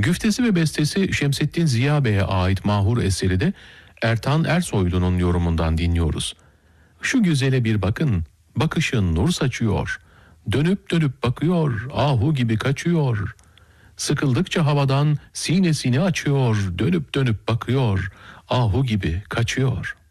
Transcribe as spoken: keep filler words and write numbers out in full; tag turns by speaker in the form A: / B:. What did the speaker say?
A: Güftesi ve bestesi Şemsettin Ziya Bey'e ait mahur eseri de Ertan Ersoylu'nun yorumundan dinliyoruz. Şu güzele bir bakın, bakışın nur saçıyor. Dönüp dönüp bakıyor, ahu gibi kaçıyor. Sıkıldıkça havadan sinesini açıyor, dönüp dönüp bakıyor, ahu gibi kaçıyor.